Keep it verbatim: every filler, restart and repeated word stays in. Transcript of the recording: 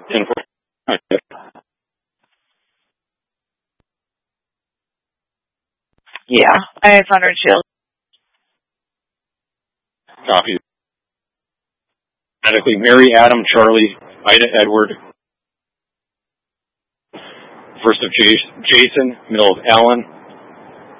ten four. Yeah, I have hundred shields. Copy. Medically, Mary, Adam, Charlie, Ida, Edward. First of Jason, middle of Alan,